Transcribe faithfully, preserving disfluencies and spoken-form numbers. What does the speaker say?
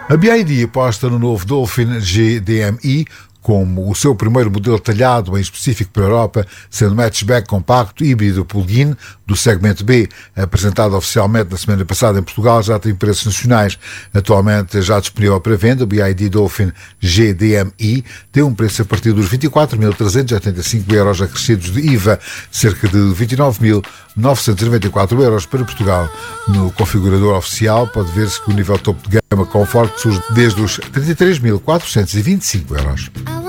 A B Y D aposta no novo Dolphin G D M I como o seu primeiro modelo talhado em específico para a Europa, sendo um hatchback compacto híbrido plug-in do segmento B, apresentado oficialmente na semana passada em Portugal, já tem preços nacionais. Atualmente já disponível para venda, o B Y D Dolphin G D M I tem um preço a partir dos vinte e quatro mil trezentos e oitenta e cinco euros acrescidos de I V A, cerca de vinte e nove mil novecentos e noventa e quatro euros para Portugal. No configurador oficial pode ver-se que o nível topo de gama Comfort surge desde os trinta e três mil quatrocentos e vinte e cinco euros.